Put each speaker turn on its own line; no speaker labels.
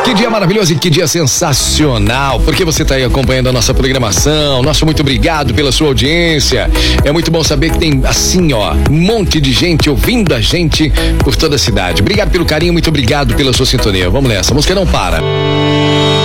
Que dia maravilhoso e que dia sensacional, porque você está aí acompanhando a nossa programação. Nosso muito obrigado pela sua audiência. É muito bom saber que tem assim, ó, um monte de gente ouvindo a gente por toda a cidade. Obrigado pelo carinho, muito obrigado pela sua sintonia. Vamos nessa, a música não para.